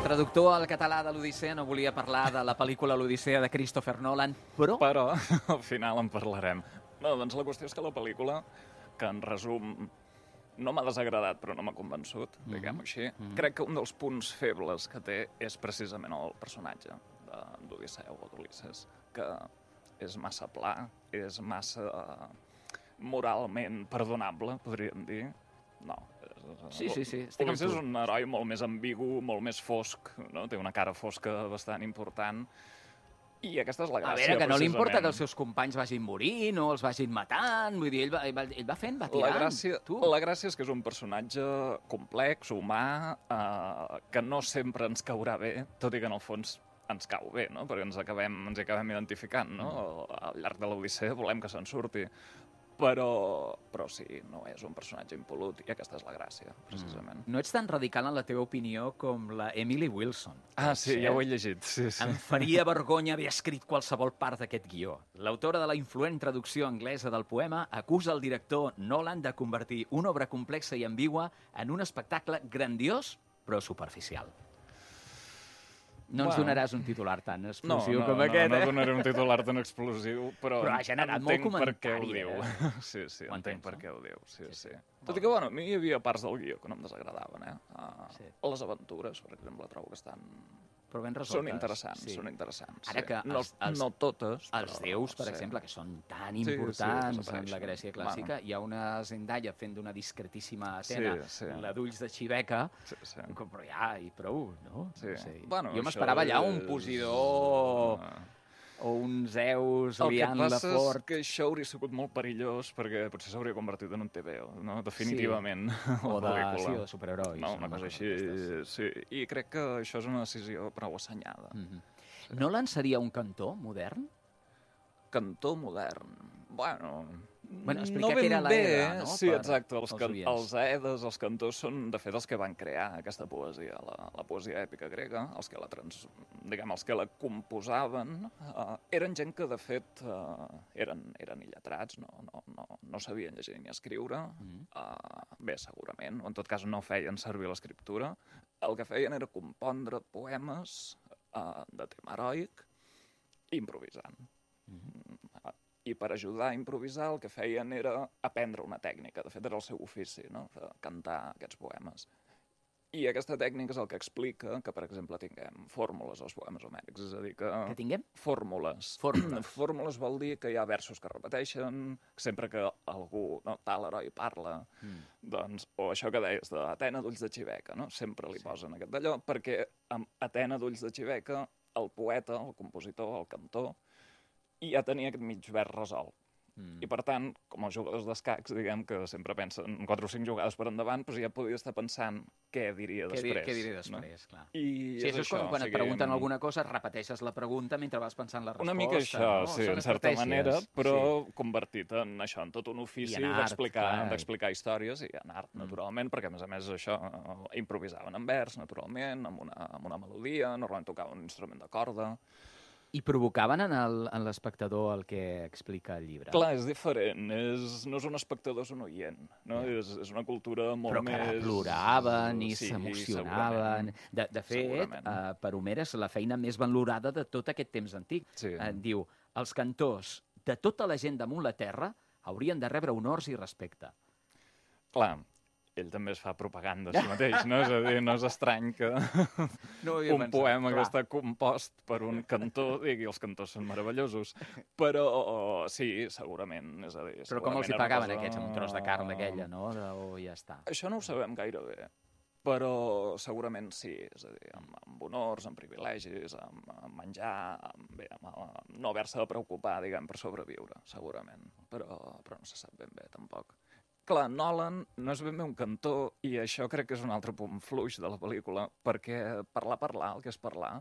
traductor al català de l'Odissea no volia parlar de la pel·lícula L'Odissea de Christopher Nolan, però... Però al final en parlarem. No, doncs la qüestió és que la pel·lícula, que en resum no m'ha desagradat però no m'ha convençut, diguem-ho així, crec que un dels punts febles que té és precisament el personatge d'Odisseu o d'Ulisses, que és massa pla, és massa moralment perdonable, podríem dir. No. Sí. Ulisses és un heroi molt més ambigu, molt més fosc, no? Té una cara fosca bastant important. I aquesta és la gràcia, A veure, que no li importa que precisament. els seus companys vagin morint o els vagin matant, vull dir, ell va fent, va tirant. La gràcia és que és un personatge complex, humà, que no sempre ens caurà bé, tot i que en el fons ens cau bé, no? Perquè ens hi acabem identificant, no? Al llarg de l'Odissea volem que se'n surti. Però sí, no és un personatge impolut, i aquesta és la gràcia, precisament. No ets tan radical en la teva opinió com la Emily Wilson. Sí, ja ho he llegit, sí. Em faria vergonya haver escrit qualsevol part d'aquest guió. L'autora de la influent traducció anglesa del poema acusa el director Nolan de convertir una obra complexa i ambigua en un espectacle grandiós però superficial. No ens donaràs un titular tan explosiu com aquest, No donaré un titular tan explosiu, però ha generat molt comentari. per què ho diu. Sí, entenc per què ho diu. Sí. Tot i que, a mi hi havia parts del guió que no em desagradaven, Les aventures, per exemple, trobo que estan... Però ben resoltes. Són interessants. Ara que no totes, els déus, per exemple, que són tan importants en la Grècia clàssica, hi ha una Zendaya fent d'una discretíssima Atena, la d'ulls de xiveca, però ja, i prou, no? Jo m'esperava allà un Posidó o un Zeus liant la fort. El que passa és que això hauria sigut molt perillós, perquè potser s'hauria convertit en un TVO, no? Definitivament. O de superherois. No, una cosa així, sí. I crec que això és una decisió prou assenyada. Nolan seria un cantor modern? Cantor modern? Bueno, explica que era l'Aeda, no? Sí, exacte. Els Aedes, els cantors, són, de fet, els que van crear aquesta poesia, la poesia èpica grega, els que la composaven. Eren gent que, de fet, eren il·letrats, no sabien llegir ni escriure. Bé, segurament, o en tot cas no feien servir l'escriptura. El que feien era compondre poemes de tema heroic improvisant. I per ajudar a improvisar el que feien era aprendre una tècnica. De fet, era el seu ofici, no? Cantar aquests poemes. I aquesta tècnica és el que explica que, per exemple, tinguem fórmules als poemes homèrics. És a dir, que tinguem? Fórmules. Fórmules vol dir que hi ha versos que repeteixen, sempre que algú, tal heroi parla, doncs, o això que deies d'Atena d'ulls de xiveca, no? Sempre li posen aquest d'allò, perquè amb Atena d'ulls de xiveca, el poeta, el compositor, el cantor, i ja tenia aquest mig vers resolt. I, per tant, com els jugadors d'escacs, diguem que sempre pensen 4 o 5 jugades per endavant, però ja podia estar pensant què diria després. Què diria després, clar. I és això, quan et pregunten alguna cosa, repeteixes la pregunta mentre vas pensant la resposta. Una mica això, sí, en certa manera, però convertit en això, en tot un ofici d'explicar històries i en art, naturalment, perquè, a més, això improvisaven en vers, naturalment, amb una melodia, normalment tocaven un instrument de corda. I provocaven en l'espectador el que explica el llibre. Clar, és diferent. No és un espectador, és un oient. No? És una cultura molt més... Però que ploraven i s'emocionaven. De fet, per Homer és la feina més valorada de tot aquest temps antic. Diu, els cantors de tota la gent damunt la terra haurien de rebre honors i respecte. Clar, ell també es fa propaganda a si mateix, no? És a dir, no és estrany que un poema que està compost per un cantor digui els cantors són meravellosos. Però sí, segurament, és a dir... Però com els hi pagaven aquests, amb un tros de carn d'aquella, no? O ja està. Això no ho sabem gaire bé, però segurament sí, és a dir, amb honors, amb privilegis, amb menjar, amb no haver-se de preocupar, diguem, per sobreviure, segurament. Però no se sap ben bé, tampoc. Clar, Nolan no és ben bé un cantor, i això crec que és un altre punt fluix de la pel·lícula, perquè parlar, el que és parlar,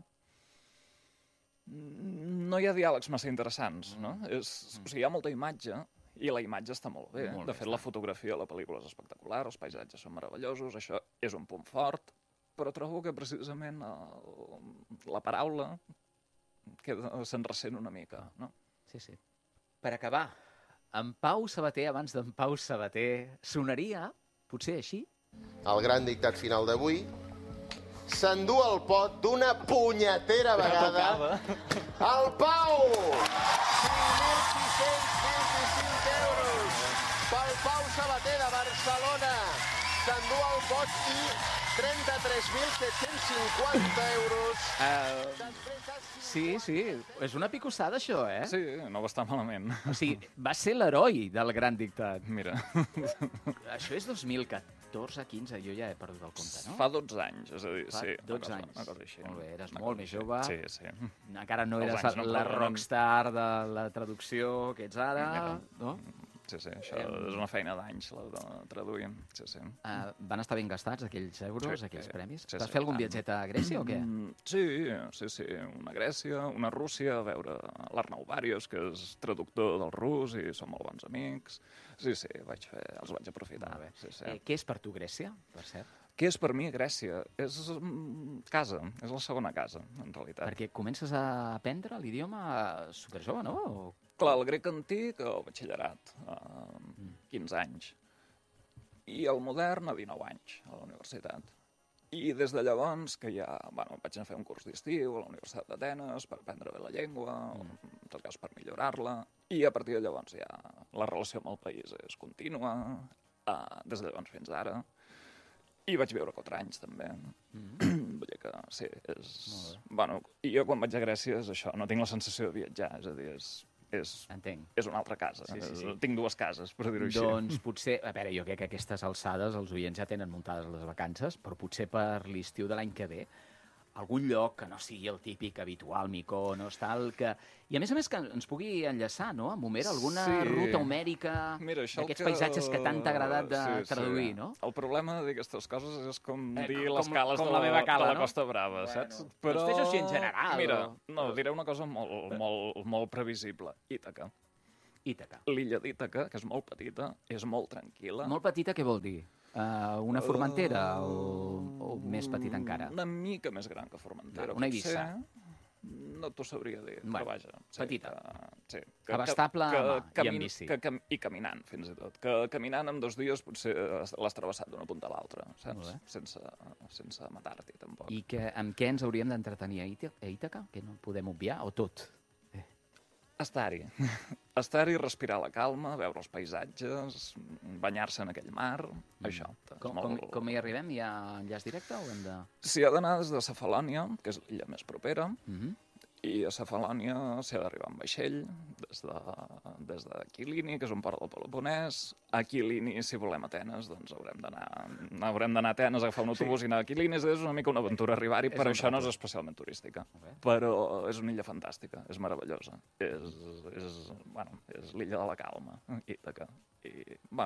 no hi ha diàlegs massa interessants, no? O sigui, hi ha molta imatge, i la imatge està molt bé. De fet, la fotografia de la pel·lícula és espectacular, els paisatges són meravellosos, això és un punt fort, però trobo que precisament la paraula se'n ressent una mica, no? Sí. Per acabar, en Pau Sabater, abans d'en Pau Sabater, sonaria, potser així? El gran dictat final d'avui, s'endú el pot d'una punyetera vegada el Pau! 5.625 euros pel Pau Sabater de Barcelona. S'endú el pot i 33.750 euros. Sí, és una picossada, això, eh? Sí, no va estar malament. O sigui, va ser l'heroi del gran dictat. Mira. Això és 2014-15, jo ja he perdut el compte, no? Fa 12 anys, és a dir, Fa sí. 12 anys. Una cosa així. Molt bé, eres molt més jove. Sí, sí. Encara no Els eres anys no la perdonen. rockstar de la traducció que ets ara, no? Sí, això és una feina d'anys, la de traduir. Sí, sí. Van estar ben gastats aquells euros, Sí, aquells premis? sí, Vas sí, fer algun tant. viatget a Grècia o què? Sí. Una Grècia, una Rússia, a veure l'Arnau Bàrios, que és traductor del rus i som molt bons amics. Sí, els vaig aprofitar. Sí. Què és per tu Grècia, per cert? Què és per mi Grècia? És casa, és la segona casa, en realitat. Perquè comences a aprendre l'idioma superjove, no? Clar, el grec antic, el batxillerat, 15 anys. I el modern, a 19 anys, a la universitat. I des de llavors, que ja vaig anar a fer un curs d'estiu a la Universitat d'Atenes per aprendre bé la llengua, en tot cas per millorar-la, i a partir de llavors ja la relació amb el país és contínua, des de llavors fins ara. I vaig viure 4 anys, també. Vull dir que, sí, és... Bueno, i jo quan vaig a Grècia és això, no tinc la sensació de viatjar, és a dir, Entenc. És una altra casa. Sí. Tinc 2 cases, per dir-ho així. Doncs potser... A veure, jo crec que a aquestes alçades els oients ja tenen muntades les vacances, però potser per l'estiu de l'any que ve algun lloc que no sigui el típic habitual, Mykonos, tal, que... I a més que ens pugui enllaçar, no?, amb Homer, alguna ruta homèrica d'aquests paisatges que tant t'ha agradat de traduir, no? El problema d'aquestes coses és com dir les cales de la Costa Brava, saps? Però fes així en general. Mira, no, diré una cosa molt previsible. Ítaca. L'illa d'Ítaca, que és molt petita, és molt tranquil·la. Molt petita, què vol dir? Una Formentera o més petita encara? Una mica més gran que Formentera. Una Eivissa. No t'ho sabria dir, però vaja. Petita. Sí. Abastable i amb bici. I caminant, fins i tot. Que caminant en 2 dies potser l'has travessat d'una punta a l'altra, saps? Sense matar-t'hi, tampoc. I amb què ens hauríem d'entretenir a Ítaca? Que no podem obviar? O tot? Estar-hi, respirar la calma, veure els paisatges, banyar-se en aquell mar, això. Com hi arribem? Hi ha enllaç directe o hem de...? S'hi ha d'anar des de Cefalònia, que és l'illa més propera, i a Cefalònia s'hi ha d'arribar amb vaixell, des de Quilini, que és un port del Peloponès. A Quilini, si volem Atenes, doncs haurem d'anar a Atenes, agafar un autobús i anar a Quilini. És una mica una aventura arribar-hi, per això no és especialment turística. Però és una illa fantàstica, és meravellosa. És l'illa de la calma, Ítaca. I,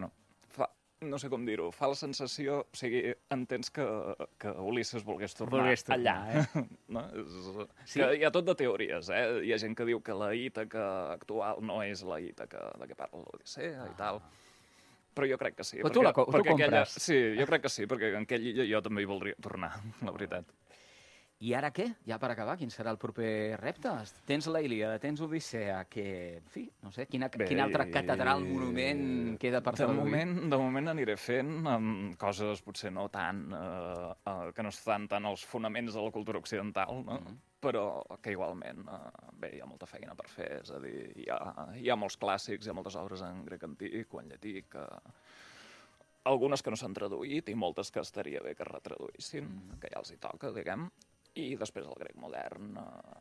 no sé com dir-ho, fa la sensació, o sigui, entens que Ulisses volgués tornar allà, no? Que hi ha tot de teories, Hi ha gent que diu que la Ítaca actual no és la Ítaca de què parla l'Odissea i tal, però jo crec que sí. Però tu compres? Sí, jo crec que sí, perquè en aquella illa jo també hi voldria tornar, la veritat. I ara què? Ja per acabar, quin serà el proper repte? Tens la Ilíada, tens Odissea, que, en fi, no sé, quina altra catedral, monument queda per traduir? De moment aniré fent coses potser no tant, que no estan tant als fonaments de la cultura occidental, no? Però que igualment, hi ha molta feina per fer, és a dir, hi ha molts clàssics, hi ha moltes obres en grec antic o en llatí que... Algunes que no s'han traduït i moltes que estaria bé que es retraduïssin, que ja els hi toca, diguem. I després el grec modern,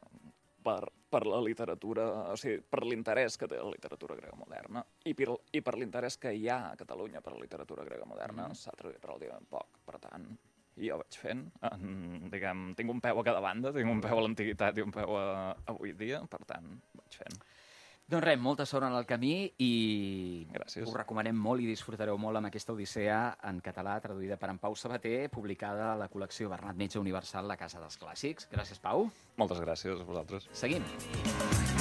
per la literatura, o sigui, per l'interès que té la literatura grega moderna i per l'interès que hi ha a Catalunya per la literatura grega moderna, s'ha traduït relativament poc. Per tant, jo vaig fent, diguem, tinc un peu a cada banda, tinc un peu a l'antiguitat i un peu a avui dia, per tant, vaig fent. Doncs res, molta sort en el camí i Gràcies. Us recomanem molt i disfrutareu molt amb aquesta Odissea en català, traduïda per en Pau Sabater, publicada a la col·lecció Bernat Metge Universal, la Casa dels Clàssics. Gràcies, Pau. Moltes gràcies a vosaltres. Seguim.